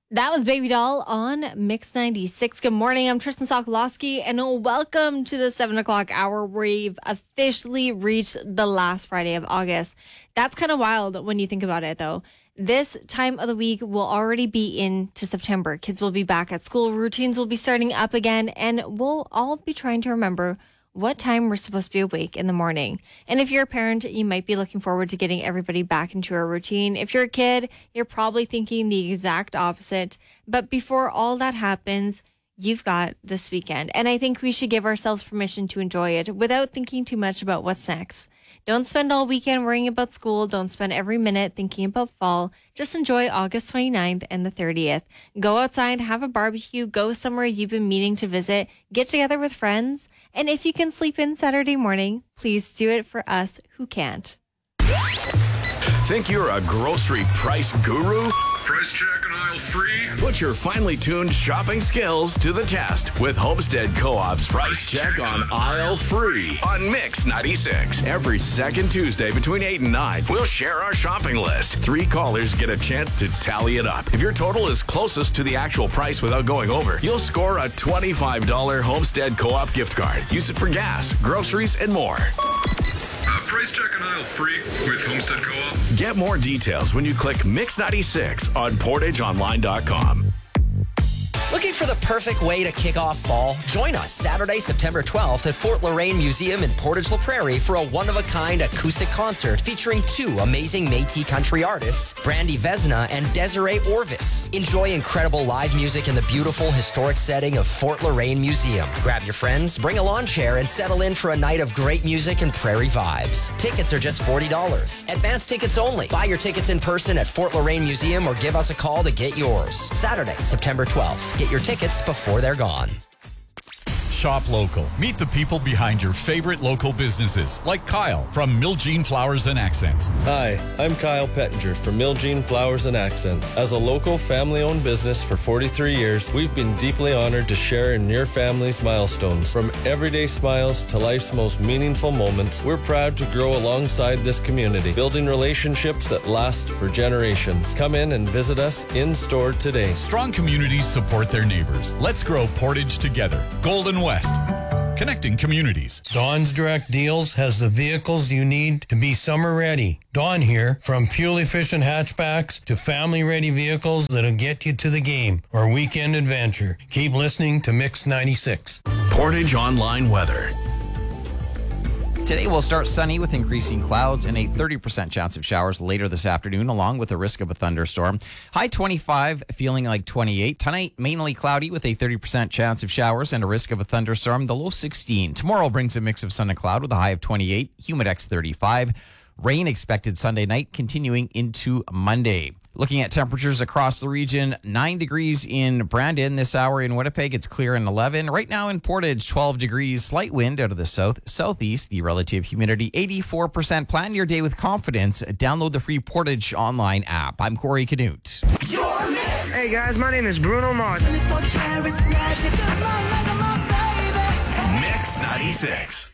That was Baby Doll on Mix 96. Good morning. I'm Tristan Sokolowski, and welcome to the 7 o'clock hour. We've officially reached the last Friday of August. That's kind of wild when you think about it, though. This time of the week will already be into September. Kids will be back at school. Routines will be starting up again, and we'll all be trying to remember what time we're supposed to be awake in the morning. And if you're a parent, you might be looking forward to getting everybody back into a routine. If you're a kid, you're probably thinking the exact opposite. But before all that happens, you've got this weekend. And I think we should give ourselves permission to enjoy it without thinking too much about what's next. Don't spend all weekend worrying about school. Don't spend every minute thinking about fall. Just enjoy August 29th and the 30th. Go outside, have a barbecue, go somewhere you've been meaning to visit, get together with friends. And if you can sleep in Saturday morning, please do it for us who can't. Think you're a grocery price guru? Price check and aisle free. Put your finely tuned shopping skills to the test with Homestead Co-op's Price Check on Aisle Free on Mix 96. Every second Tuesday between 8 and 9, we'll share our shopping list. 3 callers get a chance to tally it up. If your total is closest to the actual price without going over, you'll score a $25 Homestead Co-op gift card. Use it for gas, groceries, and more. Price check and aisle free with Homestead Co-op. Get more details when you click Mix 96 on PortageOnline.com. Looking for the perfect way to kick off fall? Join us Saturday, September 12th at Fort Loraine Museum in Portage La Prairie for a one-of-a-kind acoustic concert featuring 2 amazing Métis country artists, Brandy Vesna and Desiree Orvis. Enjoy incredible live music in the beautiful historic setting of Fort Loraine Museum. Grab your friends, bring a lawn chair, and settle in for a night of great music and prairie vibes. Tickets are just $40. Advance tickets only. Buy your tickets in person at Fort Loraine Museum or give us a call to get yours. Saturday, September 12th. Get your tickets before they're gone. Shop local. Meet the people behind your favorite local businesses, like Kyle from Miljean Flowers and Accents. Hi, I'm Kyle Pettinger from Miljean Flowers and Accents. As a local family-owned business for 43 years, we've been deeply honored to share in your family's milestones. From everyday smiles to life's most meaningful moments, we're proud to grow alongside this community, building relationships that last for generations. Come in and visit us in-store today. Strong communities support their neighbors. Let's grow Portage together. Golden West. Connecting communities. Dawn's Direct Deals has the vehicles you need to be summer ready. Dawn here, from fuel-efficient hatchbacks to family-ready vehicles that'll get you to the game or weekend adventure. Keep listening to Mix 96. Portage Online Weather. Today will start sunny with increasing clouds and a 30% chance of showers later this afternoon, along with the risk of a thunderstorm. High 25, feeling like 28. Tonight, mainly cloudy with a 30% chance of showers and a risk of a thunderstorm. The low 16. Tomorrow brings a mix of sun and cloud with a high of 28. Humidex 35. Rain expected Sunday night, continuing into Monday. Looking at temperatures across the region, 9 degrees in Brandon. This hour in Winnipeg, it's clear and 11. Right now in Portage, 12 degrees. Slight wind out of the southeast. The relative humidity, 84%. Plan your day with confidence. Download the free Portage Online app. I'm Corey Canute. Hey guys, my name is Bruno Mars. Mix 96.